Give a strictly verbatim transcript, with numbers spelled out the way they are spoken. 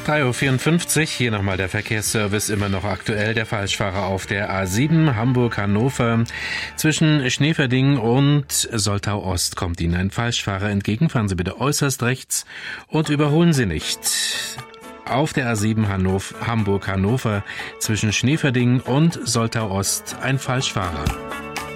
drei Uhr vierundfünfzig, hier nochmal der Verkehrsservice, immer noch aktuell. Der Falschfahrer auf der A sieben, Hamburg-Hannover. Zwischen Schneeverding und Soltau-Ost kommt Ihnen ein Falschfahrer entgegen. Fahren Sie bitte äußerst rechts und überholen Sie nicht. Auf der A sieben Hamburg-Hannover zwischen Schneeverding und Soltau-Ost ein Falschfahrer.